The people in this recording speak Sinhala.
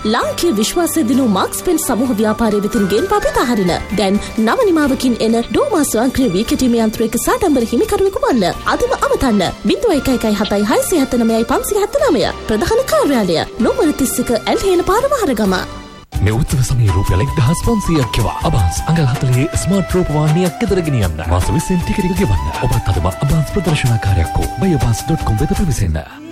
ලාංකීය විශ්වාසය දිනු මාක්ස් පෙන් සමූහ ව්‍යාපාරය වෙතින් ගෙන්වා බෙදාහරින දැන් නව නිමාවකින් එන ඩෝමා ස්වයංක්‍රීය වී කැටීමේ යන්ත්‍රයක සාඩම්බර හිමිකරුවෙකු වන්න. අදම අමතන්න 01177579 ප්‍රධාන කාර්යාලය නෝමර 31 ඇල්හේන පාර මහරගම. මේ උත්සව සමයේ රුපියල් 1500ක් ගෙවා අබාස් අඟල් 40 ස්මාර්ට් රූපවාහිනියක් ගෙදර ගෙනියන්න. මාස 20න් ටිකට් එක ගෙවන්න. ඔබත් අදම අබාස් ප්‍රදර්ශනකාරයෙක් වූ buyabas.com වෙත පැමිණෙන්න.